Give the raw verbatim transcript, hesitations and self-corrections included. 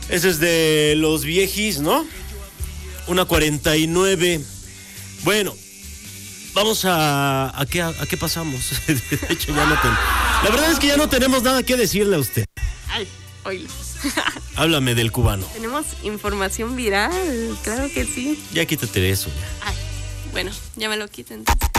Ese es de los viejis, ¿no? Una cuarenta y nueve. Bueno, vamos a... ¿A qué, a, a qué pasamos? De hecho, ya no tenemos... La verdad es que ya no tenemos nada que decirle a usted. Ay, oílo. Háblame del cubano. Tenemos información viral, claro que sí. Ya quítate de eso. Ay, bueno, ya me lo quito entonces.